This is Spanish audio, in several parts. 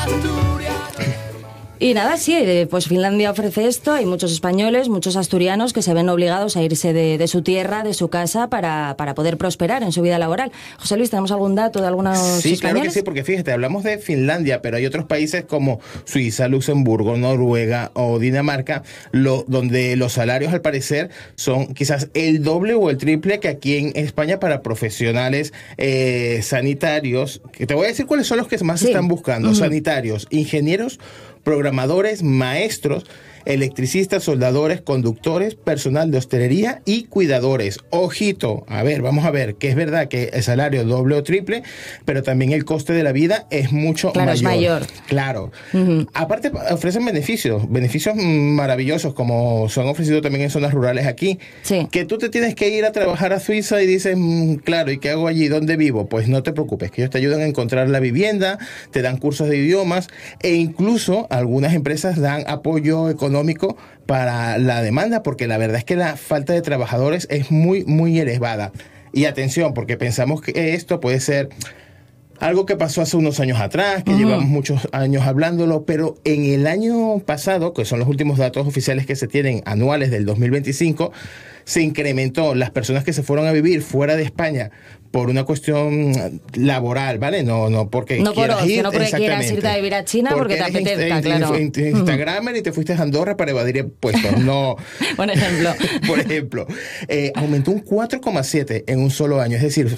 Y nada, sí, pues Finlandia ofrece esto. Hay muchos españoles, muchos asturianos que se ven obligados a irse de su tierra, de su casa, para poder prosperar en su vida laboral. José Luis, ¿tenemos algún dato de algunos españoles? Claro que sí, porque fíjate, hablamos de Finlandia, pero hay otros países como Suiza, Luxemburgo, Noruega o Dinamarca, donde los salarios al parecer son quizás el doble o el triple que aquí en España para profesionales sanitarios. Que te voy a decir cuáles son los que más están buscando. Sanitarios, ingenieros, programadores, maestros, electricistas, soldadores, conductores, personal de hostelería y cuidadores. Ojito, vamos a ver, que es verdad que el salario doble o triple, pero también el coste de la vida es mucho mayor. Es mayor. Claro. Aparte, ofrecen beneficios maravillosos, como se han ofrecido también en zonas rurales aquí. Sí. Que tú te tienes que ir a trabajar a Suiza y dices, claro, ¿y qué hago allí? ¿Dónde vivo? Pues no te preocupes, que ellos te ayudan a encontrar la vivienda, te dan cursos de idiomas e incluso algunas empresas dan apoyo económico para la demanda, porque la verdad es que la falta de trabajadores es muy, muy elevada. Y atención, porque pensamos que esto puede ser algo que pasó hace unos años atrás, que llevamos muchos años hablándolo, pero en el año pasado, que son los últimos datos oficiales que se tienen anuales del 2025, se incrementó las personas que se fueron a vivir fuera de España por una cuestión laboral, ¿vale? No porque no quieras ir, no porque quieras irte a vivir a China porque te apetezca, claro. Instagramer y te fuiste a Andorra para evadir impuestos, no. Buen ejemplo. Por ejemplo, aumentó un 4,7 en un solo año, es decir,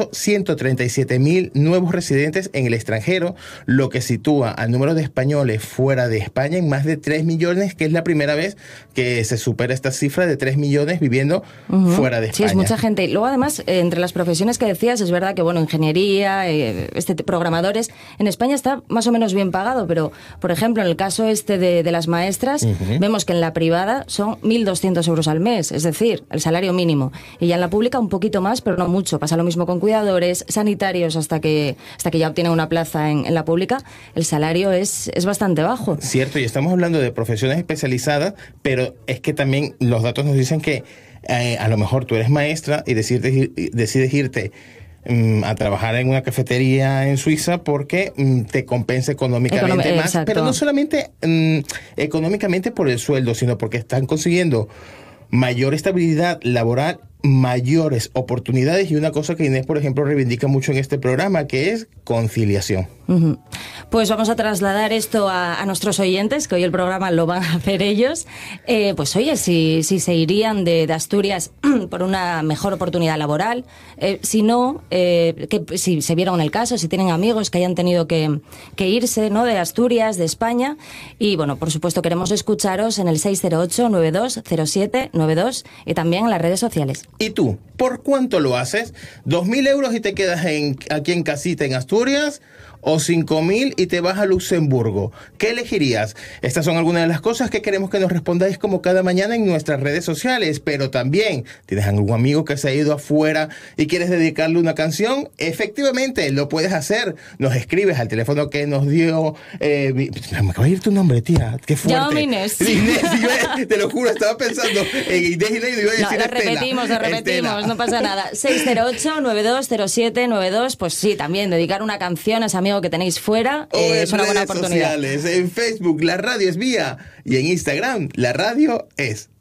137.000 nuevos residentes en el extranjero, lo que sitúa al número de españoles fuera de España en más de 3 millones, que es la primera vez que se supera esta cifra de 3 millones viviendo fuera de España. Sí, es mucha gente. Luego, además, entre las profesiones que decías, es verdad que, ingeniería, programadores, en España está más o menos bien pagado, pero, por ejemplo, en el caso de las maestras, vemos que en la privada son 1.200 euros al mes, es decir, el salario mínimo. Y ya en la pública un poquito más, pero no mucho. Pasa lo mismo con cuidadores, sanitarios, hasta que ya obtienen una plaza en la pública, el salario es bastante bajo. Cierto, y estamos hablando de profesiones especializadas, pero es que también los datos nos dicen que a lo mejor tú eres maestra y decides irte a trabajar en una cafetería en Suiza porque te compensa económicamente más, exacto. Pero no solamente económicamente por el sueldo, sino porque están consiguiendo mayor estabilidad laboral, mayores oportunidades y una cosa que Inés, por ejemplo, reivindica mucho en este programa, que es conciliación. Pues vamos a trasladar esto a nuestros oyentes, que hoy el programa lo van a hacer ellos. Pues oye, si se irían de Asturias por una mejor oportunidad laboral, si no, si se vieron el caso, si tienen amigos que hayan tenido que irse, ¿no?, de Asturias, de España. Y bueno, por supuesto queremos escucharos en el 608-920792 y también en las redes sociales. ¿Y tú? ¿Por cuánto lo haces? ¿2.000 euros y te quedas aquí en casita en Asturias? ¿O 5.000 y te vas a Luxemburgo? ¿Qué elegirías? Estas son algunas de las cosas que queremos que nos respondáis como cada mañana en nuestras redes sociales. Pero también, ¿tienes algún amigo que se ha ido afuera y quieres dedicarle una canción? Efectivamente, lo puedes hacer. Nos escribes al teléfono que nos dio... me acaba de ir tu nombre, tía. Qué fuerte. Llámame Inés. Inés, te lo juro, estaba pensando en Inés y iba a decir lo repetimos, Estela. No pasa nada. 608-920792, pues sí, también dedicar una canción a ese amigo que tenéis fuera es una buena oportunidad. Sociales, en Facebook La Radio es Vía y en Instagram La Radio es